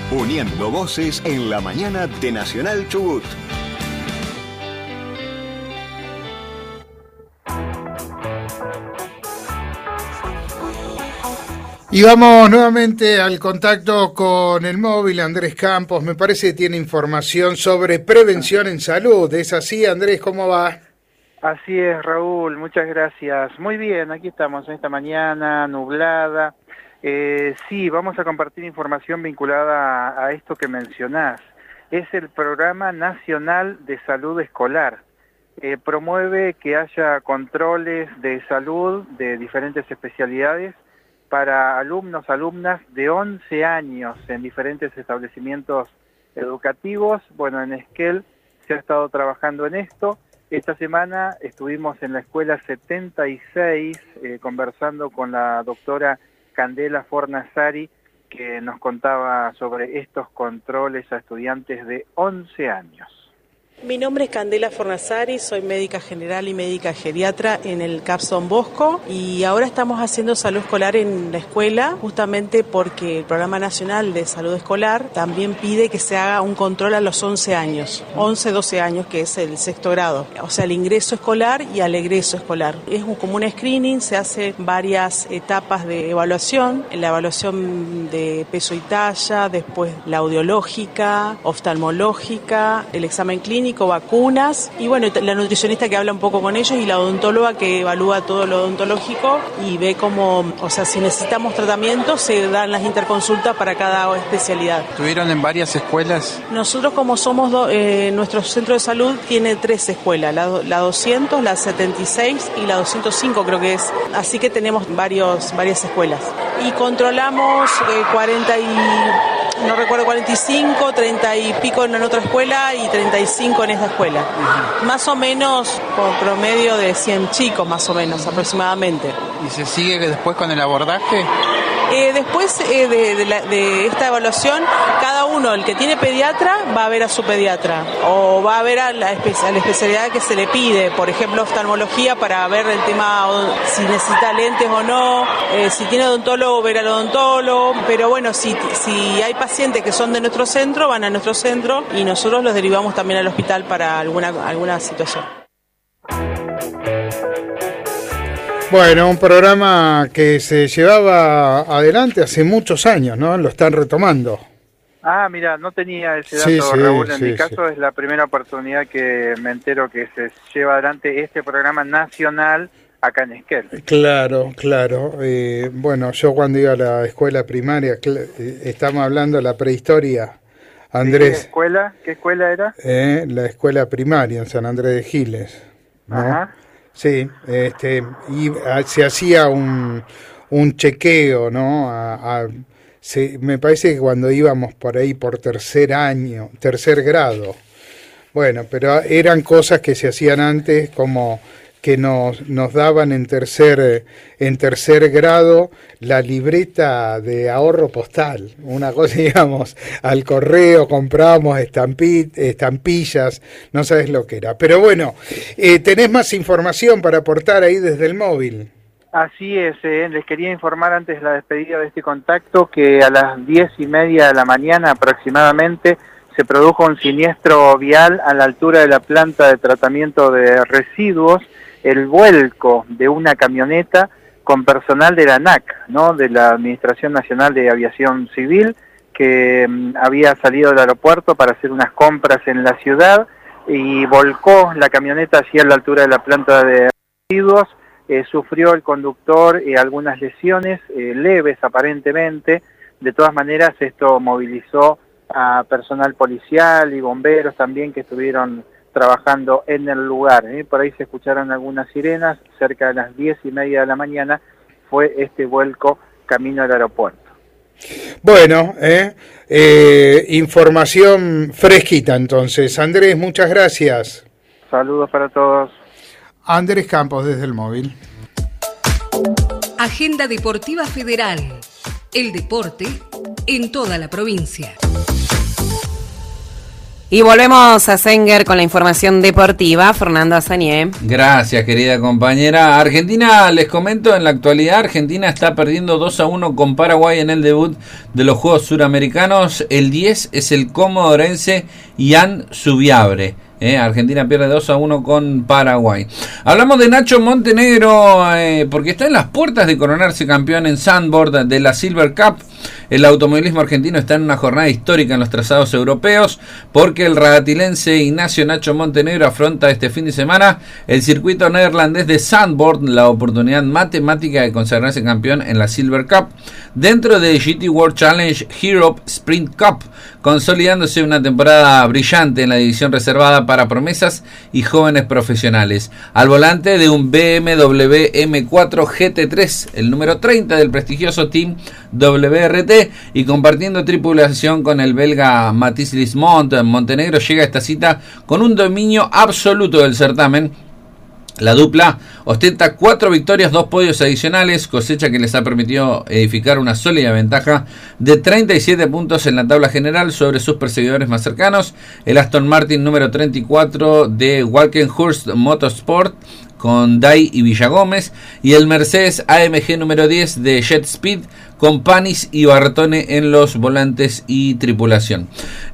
Uniendo voces en la mañana de Nacional Chubut. Y vamos nuevamente al contacto con el móvil. Andrés Campos, me parece que tiene información sobre prevención en salud. ¿Es así, Andrés? ¿Cómo va? Así es, Raúl, muchas gracias. Muy bien, aquí estamos en esta mañana nublada. Sí, vamos a compartir información vinculada a esto que mencionás. Es el Programa Nacional de Salud Escolar. Promueve que haya controles de salud de diferentes especialidades para alumnos, alumnas de 11 años en diferentes establecimientos educativos. Bueno, en Esquel se ha estado trabajando en esto. Esta semana estuvimos en la escuela 76 conversando con la doctora Candela Fornasari, que nos contaba sobre estos controles a estudiantes de 11 años. Mi nombre es Candela Fornasari, soy médica general y médica geriatra en el CAPS Don Bosco y ahora estamos haciendo salud escolar en la escuela justamente porque el Programa Nacional de Salud Escolar también pide que se haga un control a los 11 años, 11, 12 años, que es el sexto grado, o sea, el ingreso escolar y al egreso escolar. Es como un screening, se hace varias etapas de evaluación, la evaluación de peso y talla, después la audiológica, oftalmológica, el examen clínico, vacunas y bueno, la nutricionista que habla un poco con ellos y la odontóloga que evalúa todo lo odontológico y ve cómo, o sea, si necesitamos tratamiento se dan las interconsultas para cada especialidad. ¿Estuvieron en varias escuelas? Nosotros como somos, nuestro centro de salud tiene 3 escuelas, la 200, la 76 y la 205 creo que es, así que tenemos varias escuelas y controlamos 45, 30 y pico en otra escuela y 35 en esta escuela. Más o menos por promedio de 100 chicos, más o menos, aproximadamente. ¿Y se sigue después con el abordaje? Después de esta evaluación, cada uno, el que tiene pediatra, va a ver a su pediatra o va a ver a la especialidad que se le pide, por ejemplo, oftalmología para ver el tema si necesita lentes o no, si tiene odontólogo, ver al odontólogo, pero bueno, si hay pacientes que son de nuestro centro, van a nuestro centro y nosotros los derivamos también al hospital para alguna situación. Bueno, un programa que se llevaba adelante hace muchos años, ¿no? Lo están retomando. Ah, mira, no tenía ese dato, sí, Raúl. En mi caso es la primera oportunidad que me entero que se lleva adelante este programa nacional acá en Esquel. Claro. Bueno, yo cuando iba a la escuela primaria, estamos hablando de la prehistoria, Andrés. ¿Qué escuela era? La escuela primaria en San Andrés de Giles, ¿no? Ajá. Sí, y se hacía un chequeo, ¿no? Me parece que cuando íbamos por ahí por tercer grado. Bueno, pero eran cosas que se hacían antes, como que nos daban en tercer grado la libreta de ahorro postal, una cosa, digamos, al correo comprábamos estampillas, no sabes lo que era. Pero bueno, tenés más información para aportar ahí desde el móvil. Así es, les quería informar antes de la despedida de este contacto que a las 10:30 de la mañana aproximadamente se produjo un siniestro vial a la altura de la planta de tratamiento de residuos, el vuelco de una camioneta con personal de la ANAC, ¿no? De la Administración Nacional de Aviación Civil, que había salido del aeropuerto para hacer unas compras en la ciudad y volcó la camioneta hacia la altura de la planta de residuos. Sufrió el conductor algunas lesiones leves aparentemente. De todas maneras, esto movilizó a personal policial y bomberos también que estuvieron trabajando en el lugar. Por ahí se escucharon algunas sirenas. Cerca de las 10:30 de la mañana fue este vuelco camino al aeropuerto. Bueno, información fresquita entonces. Andrés, muchas gracias. Saludos para todos. Andrés Campos desde el móvil. Agenda Deportiva Federal. El deporte en toda la provincia. Y volvemos a Sanger con la información deportiva. Fernando Azañé. Gracias, querida compañera. Argentina, les comento, en la actualidad Argentina está perdiendo 2-1 con Paraguay en el debut de los Juegos Suramericanos. El 10 es el comodorense Ian Subiabre. Argentina pierde 2-1 con Paraguay. Hablamos de Nacho Montenegro porque está en las puertas de coronarse campeón en sandboard de la Silver Cup. El automovilismo argentino está en una jornada histórica en los trazados europeos porque el ragatilense Ignacio Nacho Montenegro afronta este fin de semana el circuito neerlandés de sandboard, la oportunidad matemática de consagrarse campeón en la Silver Cup dentro de GT World Challenge Europe Sprint Cup, consolidándose una temporada brillante en la división reservada para promesas y jóvenes profesionales. Al volante de un BMW M4 GT3, el número 30 del prestigioso Team WRT, y compartiendo tripulación con el belga Mathis Lismont, Montenegro llega a esta cita con un dominio absoluto del certamen. La dupla ostenta 4 victorias, 2 podios adicionales, cosecha que les ha permitido edificar una sólida ventaja de 37 puntos en la tabla general sobre sus perseguidores más cercanos, el Aston Martin número 34 de Walkenhurst Motorsport con Day y Villagómez, y el Mercedes AMG número 10 de Jet Speed con Panis y Bartone en los volantes y tripulación.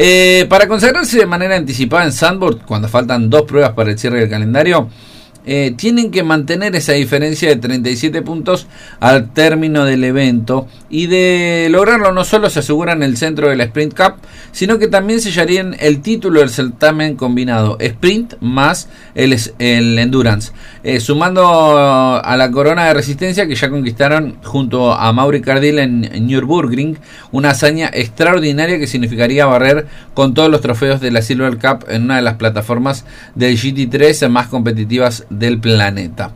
Para consagrarse de manera anticipada en sandboard, cuando faltan 2 pruebas para el cierre del calendario, tienen que mantener esa diferencia de 37 puntos al término del evento, y de lograrlo no solo se aseguran el centro de la Sprint Cup, sino que también sellarían el título del certamen combinado Sprint más el Endurance, sumando a la corona de resistencia que ya conquistaron junto a Mauri Cardil en Nürburgring, una hazaña extraordinaria que significaría barrer con todos los trofeos de la Silver Cup en una de las plataformas del GT3 más competitivas del planeta.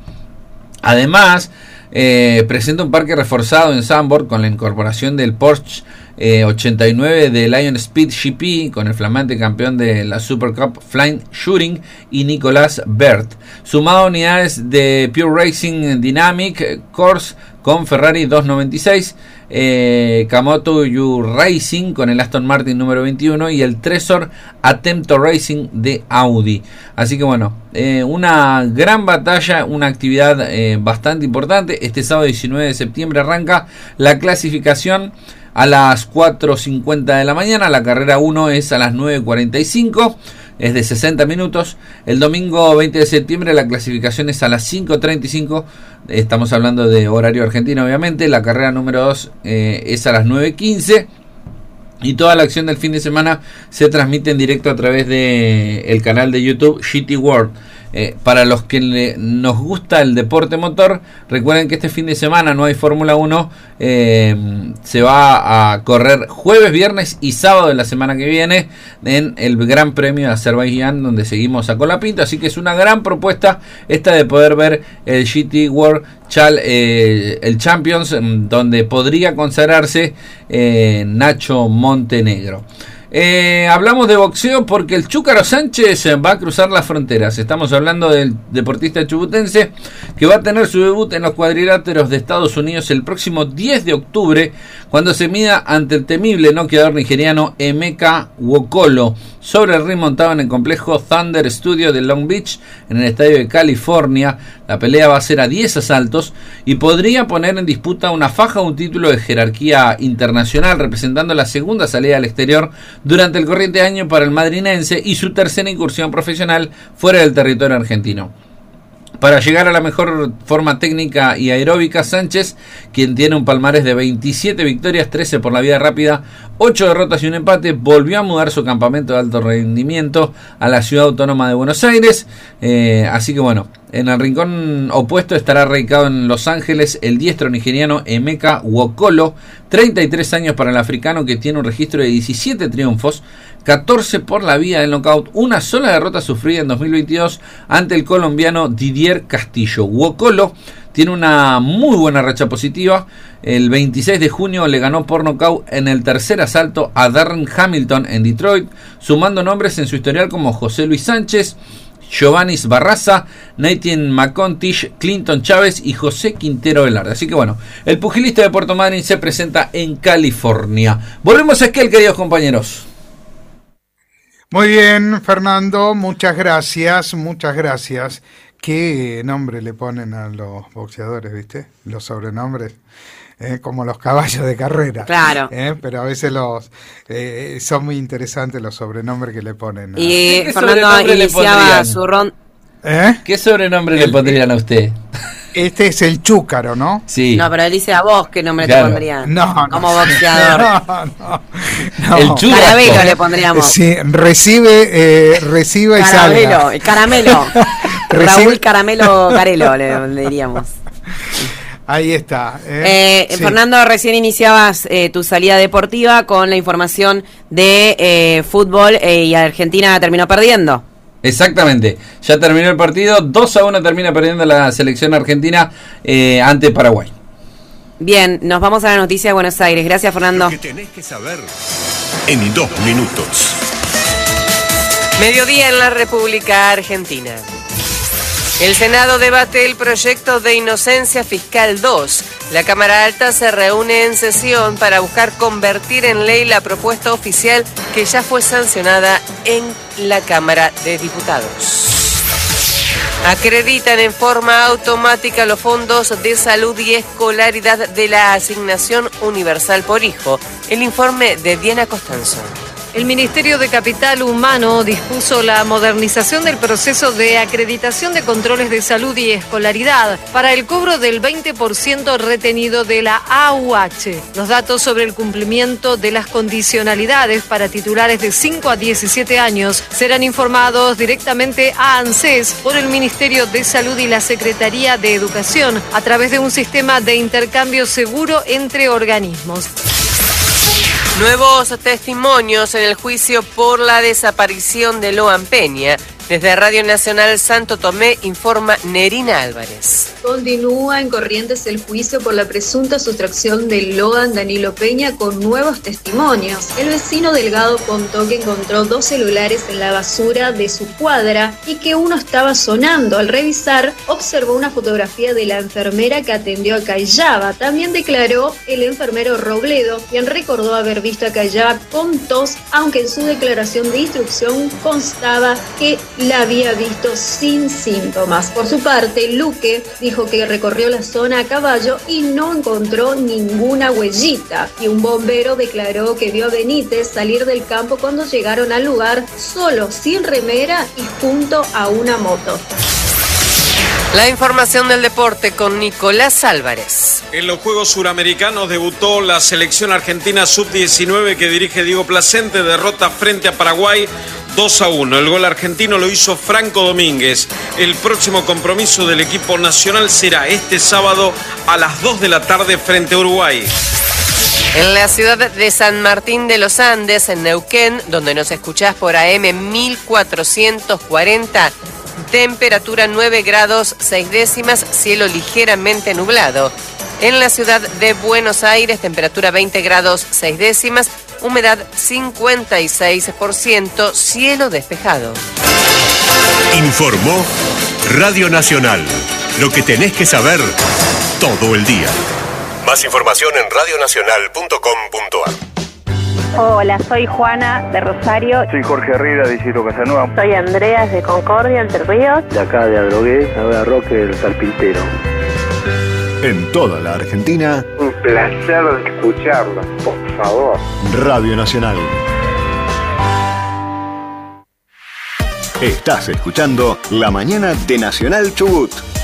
Además, presenta un parque reforzado en sandboard con la incorporación del Porsche 89 de Lion Speed GP con el flamante campeón de la Super Cup Flying Shooting y Nicolas Bert, sumado a unidades de Pure Racing Dynamic Course con Ferrari 296, Kamoto Yu Racing con el Aston Martin número 21 y el Tresor Attempto Racing de Audi. Así que bueno, una gran batalla, una actividad bastante importante. Este sábado 19 de septiembre arranca la clasificación a las 4:50 de la mañana. La carrera 1 es a las 9:45, es de 60 minutos. El domingo 20 de septiembre la clasificación es a las 5:35. Estamos hablando de horario argentino, obviamente. La carrera número 2 es a las 9:15. Y toda la acción del fin de semana se transmite en directo a través de el canal de YouTube GT World. Para los que nos gusta el deporte motor, recuerden que este fin de semana no hay Fórmula 1, se va a correr jueves, viernes y sábado de la semana que viene en el Gran Premio de Azerbaiyán, donde seguimos a Colapinto, así que es una gran propuesta esta de poder ver el GT World el Champions, donde podría consagrarse Nacho Montenegro. Hablamos de boxeo porque el Chúcaro Sánchez va a cruzar las fronteras. Estamos hablando del deportista chubutense que va a tener su debut en los cuadriláteros de Estados Unidos el próximo 10 de octubre, cuando se mida ante el temible noqueador nigeriano Emeka Nwokolo sobre el ring montado en el complejo Thunder Studio de Long Beach, en el estadio de California. La pelea va a ser a 10 asaltos y podría poner en disputa una faja o un título de jerarquía internacional, representando la segunda salida al exterior durante el corriente año para el madrinense y su tercera incursión profesional fuera del territorio argentino. Para llegar a la mejor forma técnica y aeróbica, Sánchez, quien tiene un palmarés de 27 victorias, 13 por la vía rápida, 8 derrotas y un empate, volvió a mudar su campamento de alto rendimiento a la ciudad autónoma de Buenos Aires. Así que bueno, en el rincón opuesto estará radicado en Los Ángeles el diestro nigeriano Emeka Nwokolo, 33 años para el africano, que tiene un registro de 17 triunfos, 14 por la vía del knockout, una sola derrota sufrida en 2022 ante el colombiano Didier Castillo. Nwokolo tiene una muy buena racha positiva. El 26 de junio le ganó por nocaut en el tercer asalto a Darren Hamilton en Detroit, sumando nombres en su historial como José Luis Sánchez, Giovannis Barraza, Nathan McContish, Clinton Chávez y José Quintero Velarde. Así que bueno, el pugilista de Puerto Madryn se presenta en California. Volvemos a Esquel, queridos compañeros. Muy bien, Fernando, muchas gracias. ¿Qué nombre le ponen a los boxeadores, viste? Los sobrenombres. Como los caballos de carrera. Claro. Pero a veces son muy interesantes los sobrenombres que le ponen. Y Fernando iniciaba su ronda. ¿Qué sobrenombre le pondrían a usted? Este es el Chúcaro, ¿no? Sí. No, pero él dice a vos qué nombre te pondrían. No. Como boxeador. No. El Churrasco. Caramelo le pondríamos. Sí, recibe y salga. El caramelo. Raúl Caramelo Carelo le diríamos. Ahí está. Sí. Fernando, recién iniciabas tu salida deportiva con la información de fútbol y Argentina terminó perdiendo. Exactamente, ya terminó el partido, 2-1 termina perdiendo la selección argentina ante Paraguay. Bien, nos vamos a la noticia de Buenos Aires. Gracias, Fernando. Lo que tenés que saber en 2 minutos. Mediodía en la República Argentina. El Senado debate el proyecto de inocencia fiscal 2. La Cámara Alta se reúne en sesión para buscar convertir en ley la propuesta oficial que ya fue sancionada en la Cámara de Diputados. Acreditan en forma automática los fondos de salud y escolaridad de la Asignación Universal por Hijo. El informe de Diana Costanzo. El Ministerio de Capital Humano dispuso la modernización del proceso de acreditación de controles de salud y escolaridad para el cobro del 20% retenido de la AUH. Los datos sobre el cumplimiento de las condicionalidades para titulares de 5 a 17 años serán informados directamente a ANSES por el Ministerio de Salud y la Secretaría de Educación a través de un sistema de intercambio seguro entre organismos. Nuevos testimonios en el juicio por la desaparición de Loan Peña. Desde Radio Nacional Santo Tomé informa Nerina Álvarez. Continúa en Corrientes el juicio por la presunta sustracción de Loan Danilo Peña con nuevos testimonios. El vecino Delgado contó que encontró 2 celulares en la basura de su cuadra y que uno estaba sonando. Al revisar, observó una fotografía de la enfermera que atendió a Cayaba. También declaró el enfermero Robledo, quien recordó haber visto a Cayaba con tos, aunque en su declaración de instrucción constaba que la había visto sin síntomas. Por su parte, Luque dijo que recorrió la zona a caballo y no encontró ninguna huellita. Y un bombero declaró que vio a Benítez salir del campo cuando llegaron al lugar solo, sin remera y junto a una moto. La información del deporte con Nicolás Álvarez. En los Juegos Suramericanos debutó la selección argentina sub-19 que dirige Diego Placente, derrota frente a Paraguay 2-1. El gol argentino lo hizo Franco Domínguez. El próximo compromiso del equipo nacional será este sábado a las 2 de la tarde frente a Uruguay. En la ciudad de San Martín de los Andes, en Neuquén, donde nos escuchás por AM 1440, temperatura 9 grados 6 décimas, cielo ligeramente nublado. En la ciudad de Buenos Aires, temperatura 20 grados 6 décimas, humedad 56%, cielo despejado. Informó Radio Nacional. Lo que tenés que saber todo el día. Más información en radionacional.com.ar. Hola, soy Juana de Rosario. Soy Jorge Herrera de Isidro Casanova. Soy Andreas de Concordia, Entre Ríos. De acá de Adrogué, Nueva Roque del Carpintero. En toda la Argentina. Un placer escucharlo, por favor. Radio Nacional. Estás escuchando La Mañana de Nacional Chubut.